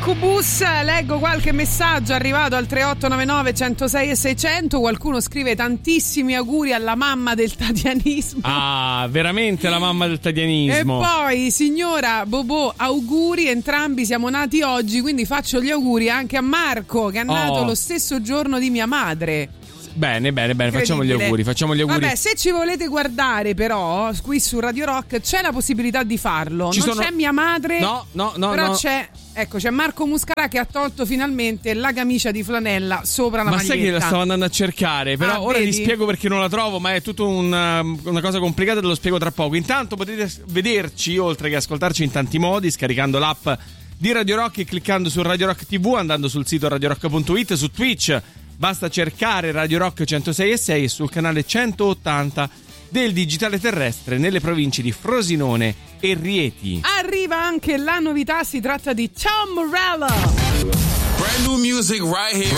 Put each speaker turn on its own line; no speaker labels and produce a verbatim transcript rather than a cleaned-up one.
Succubus, leggo qualche messaggio arrivato al tre otto nove nove uno zero sei e seicento. Qualcuno scrive tantissimi auguri alla mamma del tadianismo.
Ah, veramente la mamma del tadianismo.
E poi, signora Bobò, auguri, entrambi siamo nati oggi, quindi faccio gli auguri anche a Marco, che è nato
Oh.
lo stesso giorno di mia madre.
Bene, bene, bene, facciamo gli auguri, facciamo gli auguri.
Vabbè, se ci volete guardare però qui su Radio Rock c'è la possibilità di farlo.
Ci
non
sono-
c'è mia madre.
No, no, no,
Però
no.
c'è, ecco, c'è Marco Muscarà che ha tolto finalmente la camicia di flanella sopra la
Ma
maglietta.
sai che la stavo andando a cercare, però
Ah,
ora
vedi?
vi spiego perché non la trovo, ma è tutta una, una cosa complicata, te lo spiego tra poco. Intanto potete vederci, oltre che ascoltarci, in tanti modi, scaricando l'app di Radio Rock e cliccando su Radio Rock tivù, andando sul sito radio rock punto it, su Twitch basta cercare Radio Rock centosei e sei e sul canale centottanta del digitale terrestre nelle province di Frosinone e Rieti.
Arriva anche la novità, si tratta di Tom Morello.
Brand new music right here.